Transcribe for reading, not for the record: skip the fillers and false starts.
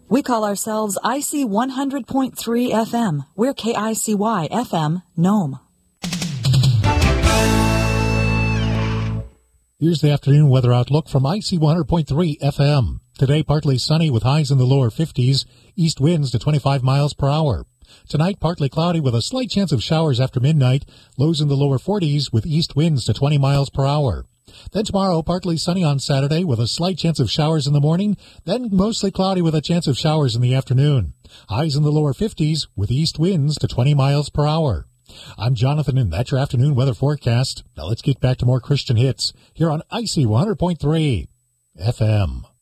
We call ourselves IC 100.3 FM. We're KICY FM, Nome. Here's the afternoon weather outlook from IC 100.3 FM. Today, partly sunny with highs in the lower 50s, east winds to 25 miles per hour. Tonight, partly cloudy with a slight chance of showers after midnight, lows in the lower 40s with east winds to 20 miles per hour. Then tomorrow, partly sunny on Saturday with a slight chance of showers in the morning, then mostly cloudy with a chance of showers in the afternoon. Highs in the lower 50s with east winds to 20 miles per hour. I'm Jonathan, and that's your afternoon weather forecast. Now let's get back to more Christian hits here on IC 100.3 FM.